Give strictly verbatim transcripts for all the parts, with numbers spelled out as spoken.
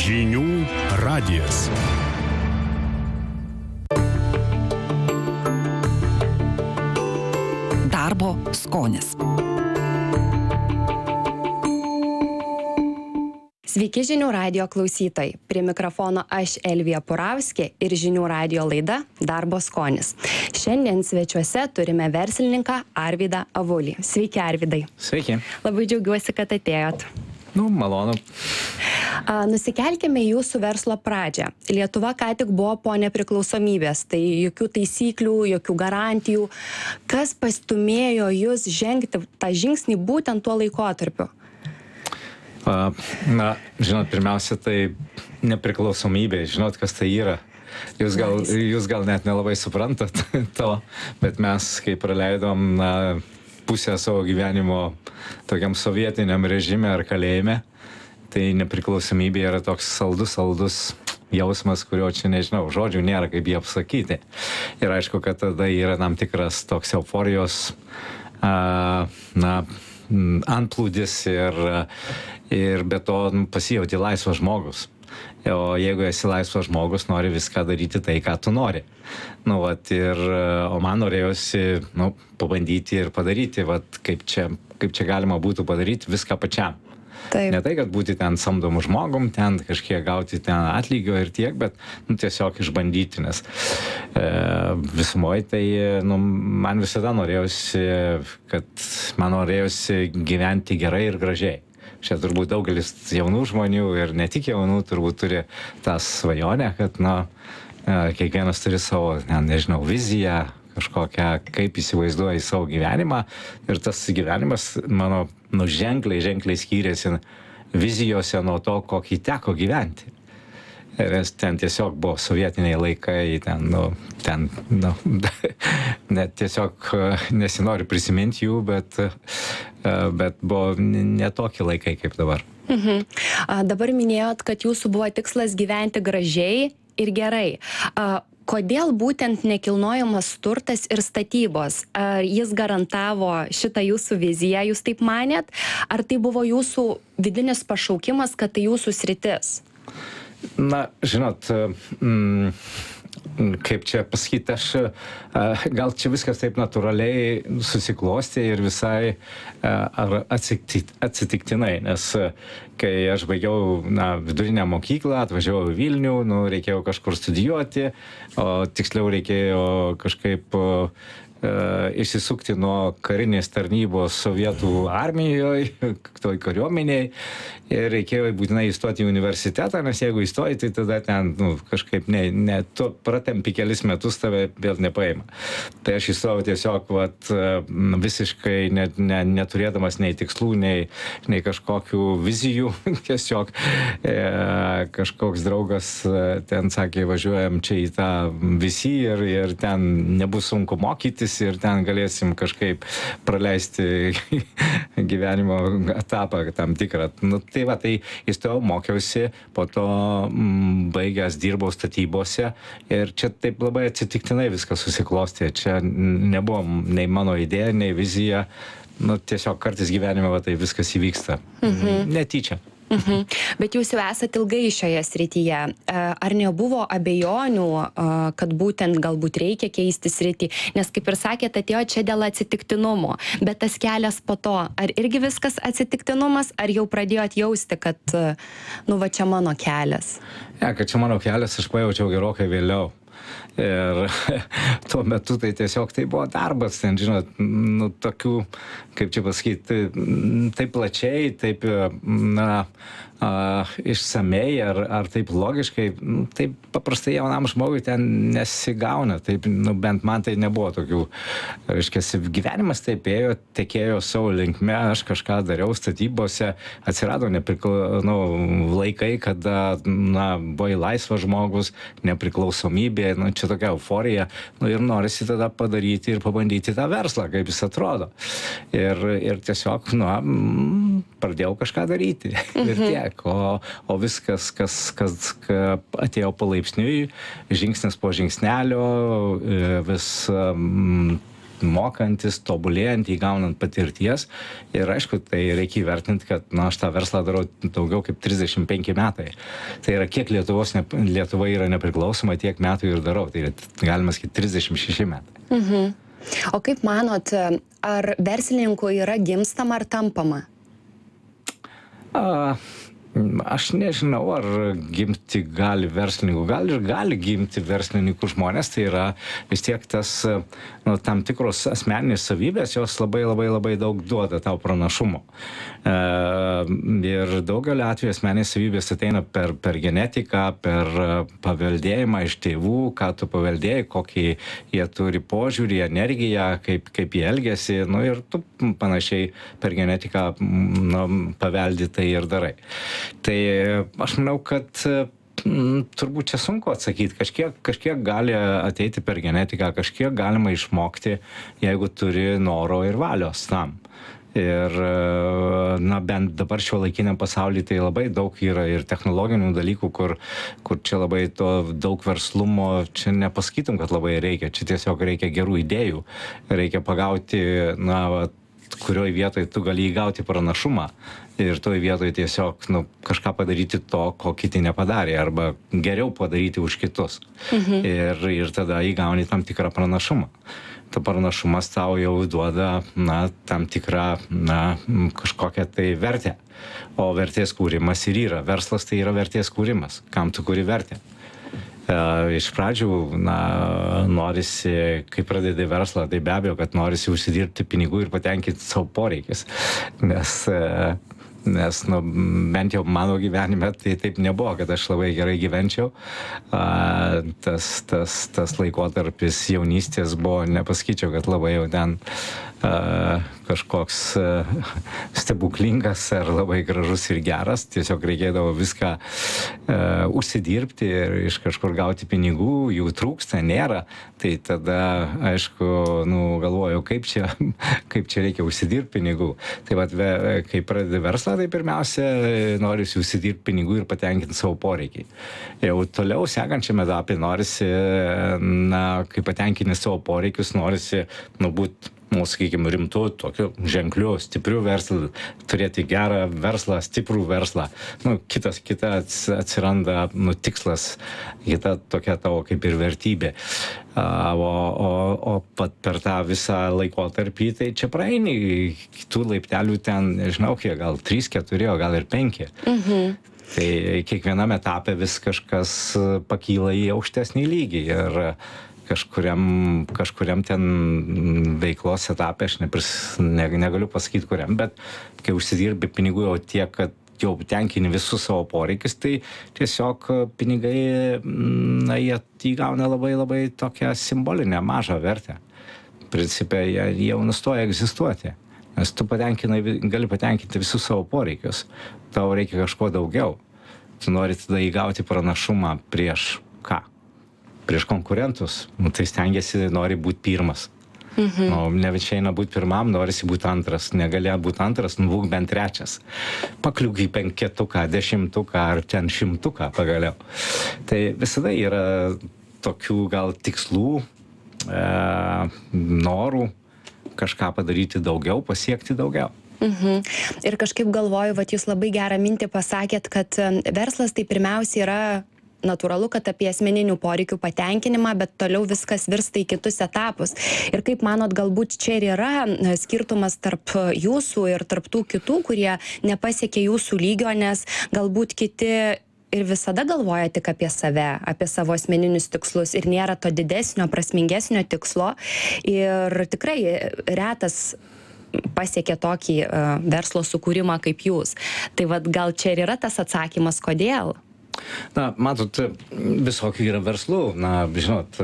Žinių radijas. Darbo skonis. Sveiki žinių radijo klausytojai. Prie mikrofono aš Elvija Puravskė ir žinių radijo laida Darbo skonis. Šiandien svečiuose turime verslininką Arvydą Avulį. Sveiki, Arvydai. Sveiki. Labai džiaugiuosi, kad atėjot. Nu, malonu. A, nusikelkime į jūsų verslo pradžią. Lietuva ką tik buvo po nepriklausomybės, tai jokių taisyklių, jokių garantijų. Kas pastumėjo jūs žengti tą žingsnį būtent tuo laikotarpiu? A, na, žinot, pirmiausia, tai nepriklausomybė, žinot, kas tai yra. Jūs gal, jūs gal net nelabai suprantat to, bet mes, kai praleidom na, pusę savo gyvenimo tokiam sovietiniam režime ar kalėjime, tai nepriklausomybė yra toks saldus, saldus jausmas, kurio čia nežinau, žodžių nėra, kaip jį apsakyti. Ir aišku, kad tada yra tam tikras toks euforijos a, na, antplūdis ir, ir be to nu, pasijauti laisvas žmogus. O jeigu esi laisvas žmogus, nori viską daryti tai, ką tu nori. Nu, vat, ir, o man norėjosi nu, pabandyti ir padaryti, vat, kaip, čia, kaip čia galima būtų padaryti viską pačiam. Taip. Ne tai, kad būti ten samdomu žmogum, ten kažkiek gauti ten atlygio ir tiek, bet nu, tiesiog išbandyti, nes e, visumoje tai nu, man visada norėjosi, kad man norėjosi gyventi gerai ir gražiai. Čia turbūt daugelis jaunų žmonių ir ne tik jaunų turbūt turi tą svajonę, kad na, kiekvienas turi savo, ne, nežinau, viziją, kažkokią, kaip įsivaizduoja į savo gyvenimą. Ir tas gyvenimas mano nu, ženkliai, ženkliai skyrėsi vizijose nuo to, kokį teko gyventi. Ir ten tiesiog buvo sovietiniai laikai, ten, nu, ten, nu, net tiesiog nesinori prisiminti jų, bet, bet buvo ne tokie laikai kaip dabar. Mhm. A, dabar minėjot, kad jūsų buvo tikslas gyventi gražiai ir gerai. A, kodėl būtent nekilnojamas turtas ir statybos? Ar jis garantavo šitą jūsų viziją, jūs taip manėt? Ar tai buvo jūsų vidinis pašaukimas, kad tai jūsų sritis? Na, žinot, mm, kaip čia pasakyti, aš gal čia viskas taip natūraliai susiklostė ir visai ar atsitiktinai, nes kai aš baigiau na, vidurinę mokyklą, atvažiavau į Vilnių, nu, reikėjo kažkur studijuoti, o tiksliau reikėjo kažkaip išsisukti nuo karinės tarnybos Sovietų armijoje, toj kariuomeniai, ir reikėjo būtinai įstoti į universitetą, nes jeigu įstoji, tai tada ten nu, kažkaip ne, ne, tu pratempi kelis metus, tave vėl nepaima. Tai aš įstojau tiesiog vat, visiškai net, ne, neturėdamas nei tikslų, nei, nei kažkokių vizijų, tiesiog e, kažkoks draugas ten sakė, važiuojam čia į tą visi ir, ir ten nebus sunku mokytis, ir ten galėsim kažkaip praleisti gyvenimo etapą tam tikrą. Nu, tai va, tai įstojau, mokiausi, po to m, baigęs dirbau statybose ir čia taip labai atsitiktinai viskas susiklostė. Čia nebuvo nei mano idėja, nei vizija. Nu, tiesiog kartais gyvenime va, tai viskas įvyksta. Mhm. Netyčia. Mhm. Bet jūs jau esate ilgai šioje srityje. Ar nebuvo abejonių, kad būtent galbūt reikia keisti sritį? Nes kaip ir sakėte, atėjo čia dėl atsitiktinumo. Bet tas kelias po to, ar irgi viskas atsitiktinumas, ar jau pradėjot jausti, kad nu va čia mano kelias? Ja, kad čia mano kelias aš pajaučiau gerokai vėliau. Ir tuo metu tai tiesiog tai buvo darbas, ten, žinot, nu, tokių, kaip čia pasakyti, taip plačiai, taip, na, a, išsamei ar, ar taip logiškai, nu, taip paprastai jaunam žmogui ten nesigauna, taip, nu, bent man tai nebuvo tokių, reiškia, gyvenimas taip ėjo, tekėjo savo linkme, aš kažką dariau statybose, atsirado neprikla, nu, laikai, kada, na, buvai laisvas žmogus, nepriklausomybė, nu, čia tokia euforija, nu, ir norisi tada padaryti ir pabandyti tą verslą, kaip jis atrodo. Ir, ir tiesiog, nu, pradėjau kažką daryti. Mhm. Ir tiek. O, o viskas, kas, kas atėjo palaipsniui, žingsnis po žingsnelio, vis um, mokantis, tobulėjant, įgaunant patirties. Ir aišku, tai reikia įvertinti, kad na, aš tą verslą darau daugiau kaip trisdešimt penki metai. Tai yra kiek Lietuvos, ne, Lietuva yra nepriklausoma, tiek metų ir darau. Tai galima sakyti trisdešimt šeši metai. Mhm. O kaip manot, ar verslininkų yra gimstama ar tampama? A, aš nežinau, ar gimti gali verslininkų, gal ir gali gimti verslininkų žmonės, tai yra vis tiek tas nu, tam tikros asmeninės savybės, jos labai labai labai daug duoda tau pranašumo. E, ir daugelio atveju asmeninės savybės ateina per, per genetiką, per paveldėjimą iš tėvų, ką tu paveldėjai, kokį jie turi požiūrį, energiją, kaip, kaip jie elgiasi, nu, ir tu panašiai per genetiką nu, paveldi tai ir darai. Tai aš manau, kad m, turbūt čia sunku atsakyti. Kažkiek, kažkiek gali ateiti per genetiką, kažkiek galima išmokti, jeigu turi noro ir valios tam. Ir, na, bent dabar šiuolaikiniam pasaulyje tai labai daug yra ir technologinių dalykų, kur, kur čia labai to daug verslumo, čia nepasakytum, kad labai reikia. Čia tiesiog reikia gerų idėjų. Reikia pagauti, na, kurioje vietoje tu gali įgauti pranašumą ir toje vietoje tiesiog nu, kažką padaryti to, ko kiti nepadarė, arba geriau padaryti už kitus. Mhm. Ir, ir tada įgauni tam tikrą pranašumą. Ta pranašumas tau jau duoda na, tam tikrą na, kažkokią tai vertę. O vertės kūrimas ir yra. Verslas tai yra vertės kūrimas. Kam tu kuri vertę? Uh, iš pradžių, na, norisi, kai pradedi verslą, tai be abejo, kad norisi užsidirbti pinigų ir patenkinti savo poreikis. Nes, uh, nes nu, bent jau mano gyvenime tai taip nebuvo, kad aš labai gerai gyvenčiau. Uh, tas, tas, tas laikotarpis jaunystės buvo, nepasakyčiau, kad labai jau ten uh, kažkoks uh, stebuklingas ar labai gražus ir geras. Tiesiog reikėdavo viską uh, užsidirbti ir iš kažkur gauti pinigų, jų trūksta, nėra. Tai tada, aišku, nu, galvoju, kaip čia, kaip čia reikia užsidirbti pinigų. Tai vat, kai pradedi verslą, tai pirmiausia, norisi užsidirbti pinigų ir patenkinti savo poreikiai. Jau toliau sekančiame etape norisi, na, kai patenkinti savo poreikius, norisi, nu, būti nu, sakykime, rimtų, tokių ženklių, stiprių verslų, turėti gerą verslą, stiprų verslą. Nu, kitas, kita atsiranda, nu, tikslas, kita tokia tavo kaip ir vertybė. O, o, o pat per tą visą laikotarpį, tai čia praeini, kitų laiptelių ten, nežinau, kiek, gal trys, keturi, o gal ir penki. Mhm. Tai kiekvienam etape vis kažkas pakyla į aukštesnį lygį ir kažkuriam, kažkuriam ten veiklos etapė, aš nepris, ne, negaliu pasakyti kuriam, bet kai užsidirbi pinigų jau tiek, kad jau tenkini visus savo poreikis, tai tiesiog pinigai, na, jie įgauna labai labai tokią simbolinę mažą vertę. Principe, jie jau nustoja egzistuoti, nes tu patenkinai, gali patenkinti visus savo poreikius, tau reikia kažko daugiau, tu nori tada įgauti pranašumą prieš ką? Prieš konkurentus, nu, tai stengiasi, nori būti pirmas. Mhm. Nu, ne išeina būti pirmam, norisi būti antras. Negalėjo būti antras, nu, būk bent trečias. Pakliūk į penketuką, dešimtuką ar ten šimtuką pagaliau. Tai visada yra tokių gal tikslų, e, norų kažką padaryti daugiau, pasiekti daugiau. Mhm. Ir kažkaip galvoju, vat jūs labai gerą mintį pasakėt, kad verslas tai pirmiausia yra natūralu, kad apie asmeninių poreikių patenkinimą, bet toliau viskas virsta į kitus etapus. Ir kaip manot, galbūt čia ir yra skirtumas tarp jūsų ir tarp tų kitų, kurie nepasiekė jūsų lygio, nes galbūt kiti ir visada galvoja tik apie save, apie savo asmeninius tikslus ir nėra to didesnio, prasmingesnio tikslo. Ir tikrai retas pasiekė tokį uh, verslo sukūrimą kaip jūs. Tai vat gal čia ir yra tas atsakymas, kodėl? Na, matot, visokių yra verslų. Na, žinot,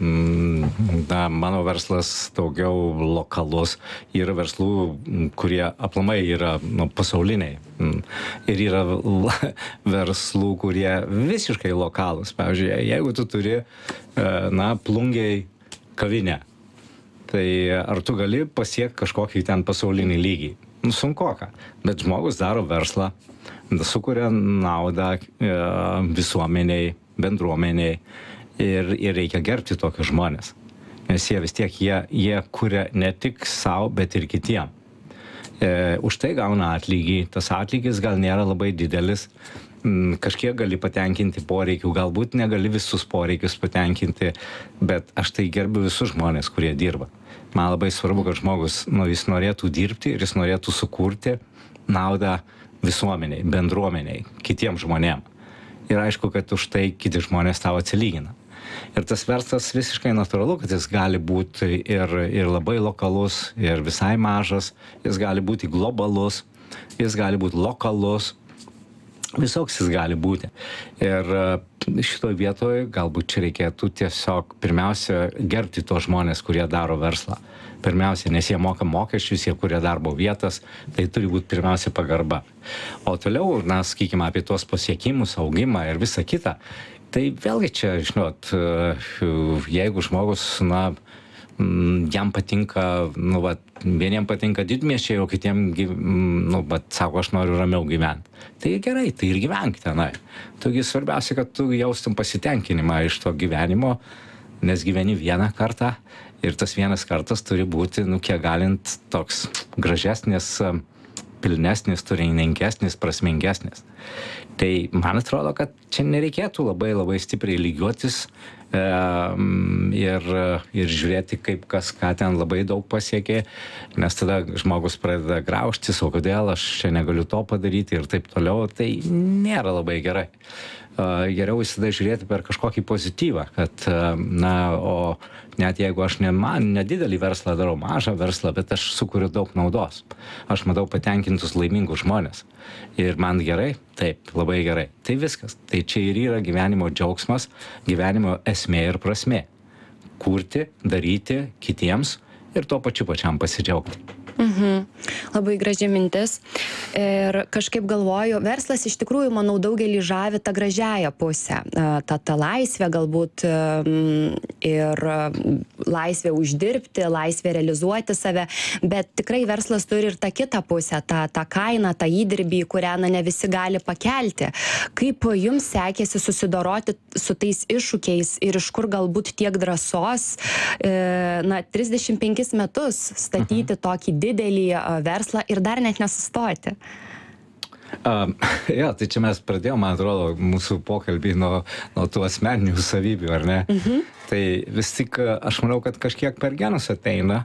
na, mano verslas daugiau lokalus. Yra verslų, kurie aplamai yra nu, pasauliniai. Ir yra verslų, kurie visiškai lokalus. Pavyzdžiui, jeigu tu turi, na, Plungėj kavinę, tai ar tu gali pasiekti kažkokį ten pasaulinį lygį? Nu, sunkoka. Bet žmogus daro verslą, sukuria naudą e, visuomeniai, bendruomeniai ir, ir reikia gerbti tokius žmonės. nes jie vis tiek, jie, jie kuria ne tik savo, bet ir kitiem. E, už tai gauna atlygį, tas atlygis gal nėra labai didelis, m, kažkiek gali patenkinti poreikių, galbūt negali visus poreikius patenkinti, bet aš tai gerbiu visus žmonės, kurie dirba. Man labai svarbu, kad žmogus, nu, jis norėtų dirbti ir jis norėtų sukurti naudą visuomeniai, bendruomeniai, kitiem žmonėm. Ir aišku, kad už tai kiti žmonės tavo atsilygina. Ir tas verslas visiškai natūralu, kad jis gali būti ir, ir labai lokalus, ir visai mažas, jis gali būti globalus, jis gali būti lokalus, visoks jis gali būti. Ir šitoje vietoje galbūt čia reikėtų tiesiog pirmiausia gerbti tos žmonės, kurie daro verslą. Pirmiausia, nes jie moka mokesčius, jie kuria darbo vietas, tai turi būti pirmiausia pagarba. O toliau, na, sakykime, apie tuos pasiekimus, augimą ir visą kitą, tai vėlgi čia, žinot, jeigu žmogus, na, jam patinka, nu, va, vieniem patinka didmiesčiai, o kitiem, nu, va, sako, aš noriu ramiau gyventi. Tai gerai, tai ir gyvenk tenai. Taigi svarbiausia, kad tu jaustum pasitenkinimą iš to gyvenimo, nes gyveni vieną kartą ir tas vienas kartas turi būti, nu, kiek galint toks gražesnis, pilnesnis, turiningesnis, prasmingesnis. Tai man atrodo, kad čia nereikėtų labai labai stipriai lygiuotis e, ir, ir žiūrėti, kaip kas ką ten labai daug pasiekė, nes tada žmogus pradeda graužtis, o kodėl aš čia negaliu to padaryti ir taip toliau, tai nėra labai gerai. Uh, geriau visada žiūrėti per kažkokį pozityvą, kad, uh, na, o net jeigu aš ne man, nedidelį verslą darau, mažą verslą, bet aš sukuriu daug naudos. Aš matau patenkintus laimingus žmonės. Ir man gerai, taip, labai gerai. Tai viskas. Tai čia ir yra gyvenimo džiaugsmas, gyvenimo esmė ir prasmė. Kurti, daryti kitiems ir tuo pačiu pačiam pasidžiaugti. Mhm. Labai graži mintis. Ir kažkaip galvoju, verslas iš tikrųjų, manau, daugelį žavi tą gražiąją pusę. Ta, ta laisvė galbūt ir laisvė uždirbti, laisvė realizuoti save, bet tikrai verslas turi ir tą kitą pusę, tą, tą kainą, tą įdirbį, kurią, na, ne visi gali pakelti. Kaip jums sekėsi susidoroti su tais iššūkiais ir iš kur galbūt tiek drąsos, na, trisdešimt penkis metus statyti mhm. tokį didelį verslą ir dar net nesustoti? Um, jo, tai čia mes pradėjome, man atrodo, mūsų pokalbį nuo, nuo tų asmeninių savybių, ar ne? Mhm. Tai vis tik aš manau, kad kažkiek per genus ateina.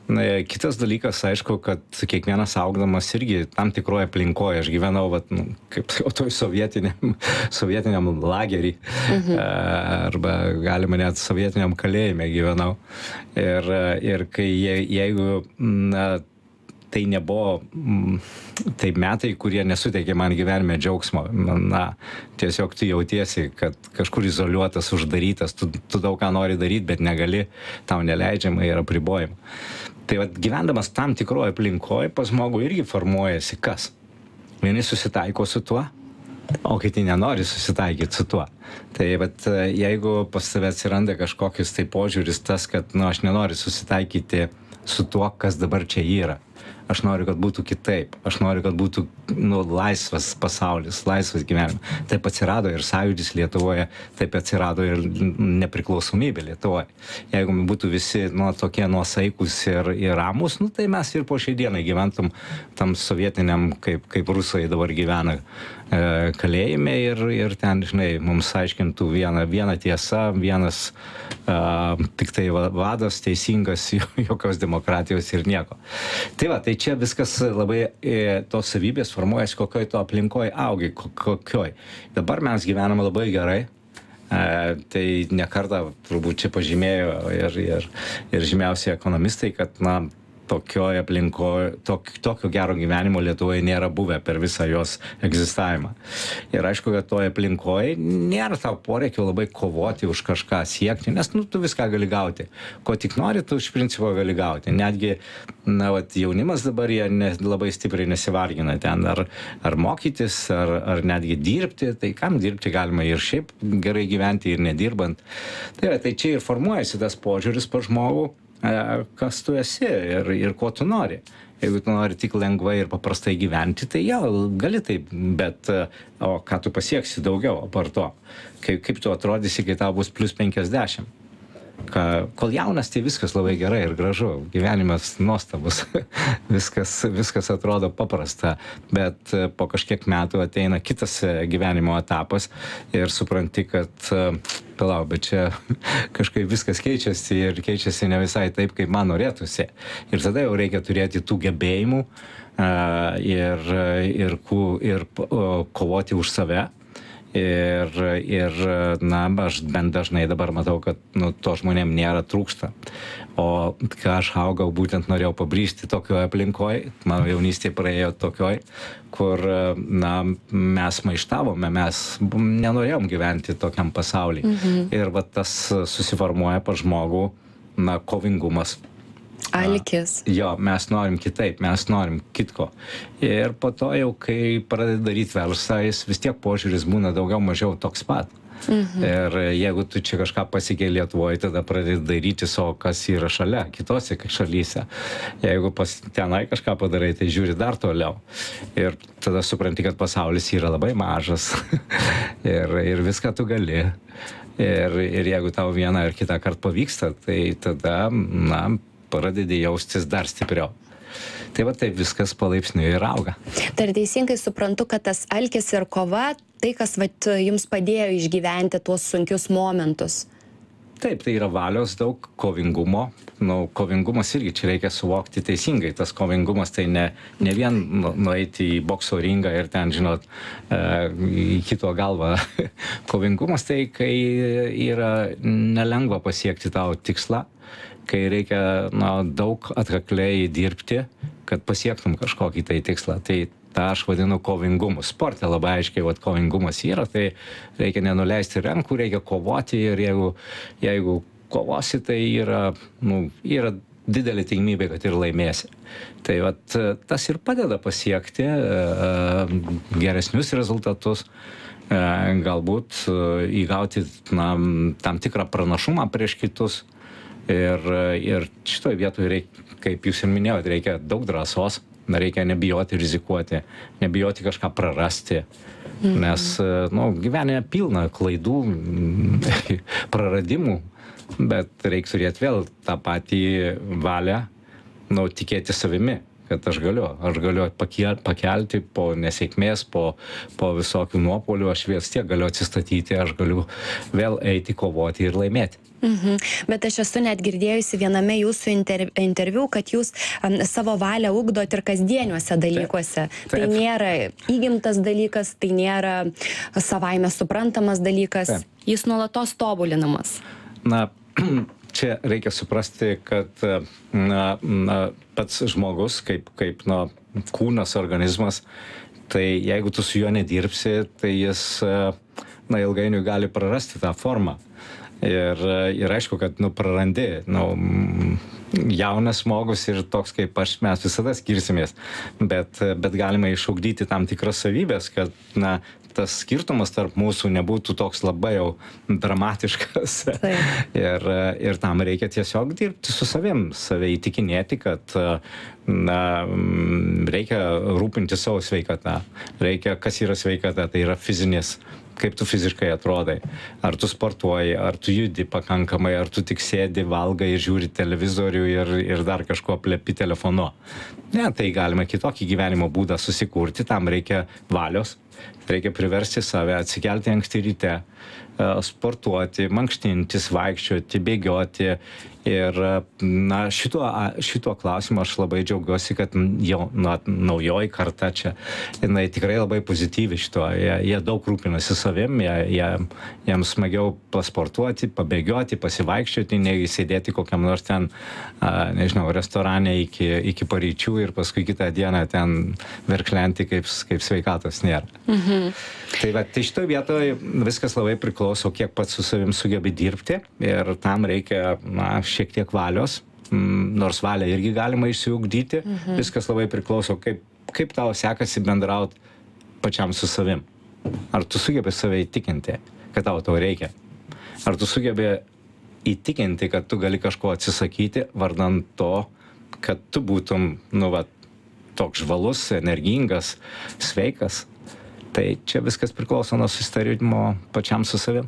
Kitas dalykas, aišku, kad kiekvienas augdamas irgi tam tikroje aplinkoje. Aš gyvenau, vat, nu, kaip jau toj sovietiniam, sovietiniam lagerį, mhm. arba galima net sovietiniam kalėjime gyvenau. Ir, ir kai je, jeigu, na, tai nebuvo tai metai, kurie nesuteikė man gyvenime džiaugsmo. Na, tiesiog tu jautiesi, kad kažkur izoliuotas, uždarytas, tu, tu daug ką nori daryti, bet negali, tau neleidžiama ir apribojama. Tai vat, gyvendamas tam tikroje aplinkoje, pas žmogų irgi formuojasi kas? Vieni susitaiko su tuo, o kiti nenori susitaikyti su tuo. Tai vat, jeigu pas tave atsiranda kažkokius tai požiūris tas, kad, nu, aš nenoriu susitaikyti su tuo, kas dabar čia yra. Aš noriu, kad būtų kitaip. Aš noriu, kad būtų, nu, laisvas pasaulis, laisvas gyvenimas. Taip atsirado ir sąjūdis Lietuvoje, taip atsirado ir nepriklausomybė Lietuvoje. Jeigu būtų visi, nu, tokie nuosaikus ir, ir ramus, nu, tai mes ir po šiai dienai gyventum tam sovietiniam, kaip, kaip rusai dabar gyvena e, kalėjime ir, ir ten, žinai, mums aiškintų vieną, vieną tiesą, vienas e, tik tai vadas teisingas, jokios demokratijos ir nieko. Tai va, tai čia viskas labai, e, tos savybės formuojasi, kokioj to aplinkoje augi, kokioj. Dabar mes gyvename labai gerai, e, tai nekartą turbūt čia pažymėjo ir, ir, ir žymiausi ekonomistai, kad, na, tokioje aplinkoje, tok, tokio gero gyvenimo Lietuvoje nėra buvę per visą jos egzistavimą. Ir aišku, kad toje aplinkoje nėra tau poreikio labai kovoti už kažką siekti, nes, nu, tu viską gali gauti. Ko tik nori, tu iš principo gali gauti. Netgi, na, vat, jaunimas dabar jie ne, labai stipriai nesivargina ten, ar, ar mokytis, ar, ar netgi dirbti. Tai kam dirbti galima ir šiaip gerai gyventi ir nedirbant. Tai, tai čia ir formuojasi tas požiūris pa žmogų, kas tu esi ir, ir ko tu nori. Jeigu tu nori tik lengvai ir paprastai gyventi, tai jau gali taip, bet o ką tu pasieksi daugiau apart to? Kaip, kaip tu atrodysi, kai tau bus plus penkiasdešimt? Ka, kol jaunas, tai viskas labai gerai ir gražu, gyvenimas nuostabus, viskas, viskas atrodo paprasta, bet po kažkiek metų ateina kitas gyvenimo etapas ir supranti, kad palau, bet čia kažkaip viskas keičiasi ir keičiasi ne visai taip, kaip man norėtųsi. Ir tada jau reikia turėti tų gebėjimų uh, ir, ir, ir kovoti už save. Ir, ir na, aš bent dažnai dabar matau, kad nu, to žmonėm nėra trūksta. O ką aš augau, būtent norėjau pabrėžti tokioje aplinkoje, mano jaunystė praėjo tokioje, kur na, mes maištavome, mes nenorėjom gyventi tokiam pasaulyje. Mhm. Ir va, tas susiformuoja pas žmogų na, kovingumas. Alkis. Jo, mes norim kitaip, mes norim kitko. Ir po to jau, kai pradedi daryti verslą, jis vis tiek požiūris būna daugiau mažiau toks pat. Mhm. Ir jeigu tu čia kažką pasikeili Lietuvoje, tada pradedi daryti savo, kas yra šalia, kitose šalyse. Jeigu pas tenai kažką padarai, tai žiūri dar toliau. Ir tada supranti, kad pasaulis yra labai mažas. ir, ir viską tu gali. Ir, ir jeigu tau vieną ar kitą kartą pavyksta, tai tada, na, pradedi jaustis dar stipriau. Tai va taip viskas palaipsniui ir auga. Tai ar teisingai suprantu, kad tas alkis ir kova, tai kas vat, jums padėjo išgyventi tuos sunkius momentus? Taip, tai yra valios daug, kovingumo. Nu, kovingumas irgi čia reikia suvokti teisingai. Tas kovingumas tai ne, ne vien nueiti į bokso ringą ir ten, žinot, į kito galvą. Kovingumas tai, kai yra nelengva pasiekti tavo tikslą, kai reikia na, daug atkakliai dirbti, kad pasiektum kažkokį tai tikslą. Tai tą aš vadinu kovingumu. Sporte labai aiškiai vat, kovingumas yra, tai reikia nenuleisti rankų, reikia kovoti ir jeigu, jeigu kovosi, tai yra, nu, yra didelė tikimybė, kad ir laimėsi. Tai vat, tas ir padeda pasiekti uh, geresnius rezultatus, uh, galbūt uh, įgauti na, tam tikrą pranašumą prieš kitus. Ir, ir šitoje vietoje, reikia, kaip jūs ir minėjot, reikia daug drąsos, reikia nebijoti rizikuoti, nebijoti kažką prarasti, mhm. nes nu, gyvenime pilna klaidų, praradimų, bet reikia turėti vėl tą patį valią, nu, tikėti savimi, kad aš galiu, aš galiu pakelti po nesėkmės, po, po visokių nuopolių, aš vis tiek galiu atsistatyti, aš galiu vėl eiti, kovoti ir laimėti. Mhm. Bet aš esu net girdėjusi viename jūsų inter, interviu, kad jūs um, savo valią ugdot ir kasdieniuose dalykuose. Taip. Taip. Tai nėra įgimtas dalykas, tai nėra savaime suprantamas dalykas, Taip. Jis nuolatos tobulinamas. Na, čia reikia suprasti, kad na, na, pats žmogus, kaip, kaip na, kūnas, organizmas, tai jeigu tu su juo nedirbsi, tai jis na, ilgainiui gali prarasti tą formą. Ir, ir aišku, kad nu, prarandi, nu, jaunas žmogus ir toks kaip aš, mes visada skirsimės, bet, bet galima išugdyti tam tikras savybės, kad na, tas skirtumas tarp mūsų nebūtų toks labai jau dramatiškas. ir, ir tam reikia tiesiog dirbti su savim, save įtikinėti, kad na, reikia rūpinti savo sveikatą. Reikia, kas yra sveikata, tai yra fizinis, kaip tu fiziškai atrodai. Ar tu sportuoji, ar tu judi pakankamai, ar tu tik sėdi, valgai ir žiūri televizorių ir, ir dar kažko plepi telefonu. Ne, tai galima kitokį gyvenimo būdą susikurti, tam reikia valios, reikia priversti save atsikelti anksti ryte, sportuoti, mankštintis, vaikščioti, bėgioti. Ir na, šituo, šituo klausimu aš labai džiaugiuosi, kad jau na, naujoji karta čia, jinai tikrai labai pozityvi šituo. Jie, jie daug rūpinasi savim, jie, jie, jiems smagiau pasportuoti, pabėgioti, pasivaikščioti, nei sėdėti kokiam nors ten, a, nežinau, restorane iki, iki paryčių ir paskui kitą dieną ten verkšlenti, kaip, kaip sveikatos nėra. Mhm. Tai, va, tai šitoje vietoje viskas labai priklauso, kiek pats su savim sugebi dirbti ir tam reikia na, šiek tiek valios, nors valią irgi galima išsiugdyti, mhm. viskas labai priklauso, kaip, kaip tau sekasi bendrauti pačiam su savim. Ar tu sugebi save įtikinti, kad tau to reikia? Ar tu sugebi įtikinti, kad tu gali kažko atsisakyti, vardan to, kad tu būtum, nu, va, toks žvalus, energingas, sveikas? Tai čia viskas priklauso nuo susitarimo pačiam su savim.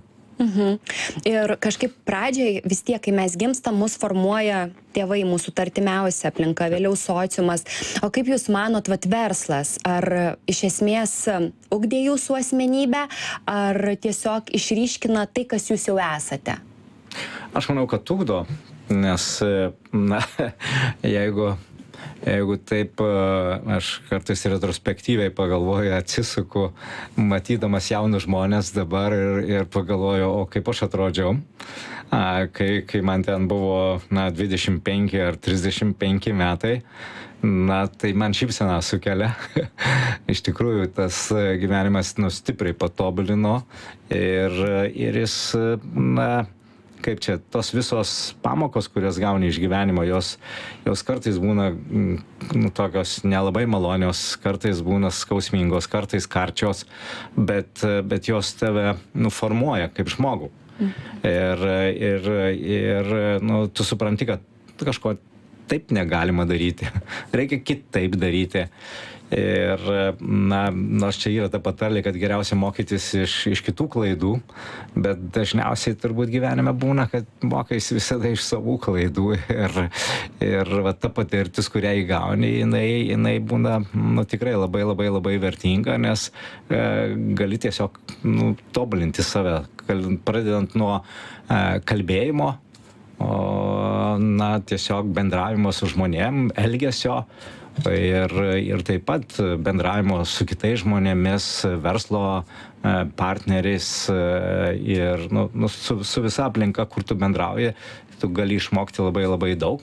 Mhm. Ir kažkaip pradžiai vis tiek, kai mes gimstam, mus formuoja tėvai, mūsų artimiausia aplinka, vėliau sociumas. O kaip Jūs manot, vat verslas, ar iš esmės ugdė Jūsų asmenybę, ar tiesiog išryškina tai, kas Jūs jau esate? Aš manau, kad ugdo, nes, na, jeigu Jeigu taip, aš kartais retrospektyviai pagalvoju, atsisuku, matydamas jaunus žmonės dabar ir, ir pagalvoju, o kaip aš atrodžiau, kai, kai man ten buvo, na, dvidešimt penki ar trisdešimt penki metai, na, tai man šypseną sukelia. Iš tikrųjų, tas gyvenimas, nu, stipriai patobulino ir, ir jis, na, kaip čia, tos visos pamokos, kurias gauni iš gyvenimo, jos, jos kartais būna nu, tokios nelabai malonios, kartais būna skausmingos, kartais karčios, bet, bet jos tave nu, formuoja kaip žmogų. Ir, ir, ir nu, tu supranti, kad kažko taip negalima daryti, reikia kitaip daryti. Ir, na, nors čia yra ta patarlė, kad geriausia mokytis iš, iš kitų klaidų, bet dažniausiai turbūt gyvenime būna, kad mokaisi visada iš savų klaidų ir, ir va, ta patirtis, kurią įgauni, jinai, jinai būna nu, tikrai labai labai labai vertinga, nes e, gali tiesiog nu, tobulinti save, pradedant nuo e, kalbėjimo, o, na, tiesiog bendravimo su žmonėm, elgesio, Ir, ir taip pat bendravimo su kitais žmonėmis, verslo partneriais ir nu, nu, su, su visa aplinka, kur tu bendrauji, tu gali išmokti labai labai daug.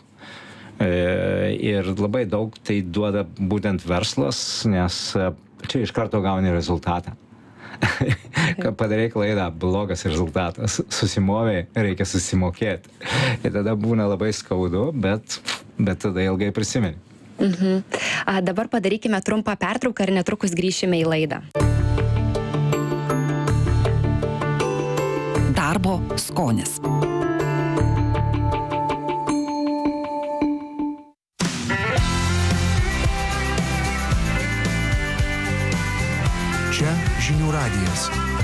Ir labai daug tai duoda būtent verslas, nes čia iš karto gauni rezultatą. Kad padarai klaidą, blogas rezultatas, susimovei, reikia susimokėti. Ir tada būna labai skaudu, bet, bet tada ilgai prisimeni. Mhm. A, dabar padarykime trumpą pertrauką ir netrukus grįšime į laidą. Darbo skonis. Čia žinių radijas.